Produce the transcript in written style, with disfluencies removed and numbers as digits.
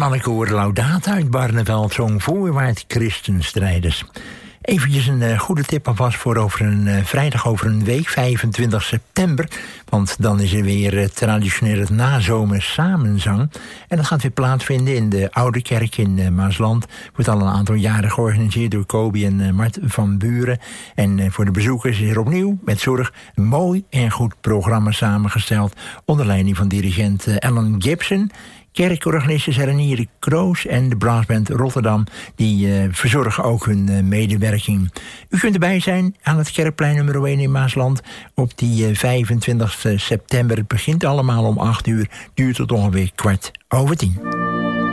mannenkoor Laudata uit Barneveld zong Voorwaarts Christenstrijders. Eventjes een goede tip alvast voor vrijdag over een week, 25 september. Want dan is er weer traditioneel het nazomer samenzang. En dat gaat weer plaatsvinden in de Oude Kerk in Maasland. Wordt al een aantal jaren georganiseerd door Kobi en Mart van Buren. En voor de bezoekers is er opnieuw met zorg een mooi en goed programma samengesteld. Onder leiding van dirigent Alan Gibson. Kerkorganisten Sereniere Kroos en de brassband Rotterdam, die verzorgen ook hun medewerking. U kunt erbij zijn aan het Kerkplein nummer 1 in Maasland op die 25 september. Het begint allemaal om 8 uur, duurt tot ongeveer 9:15.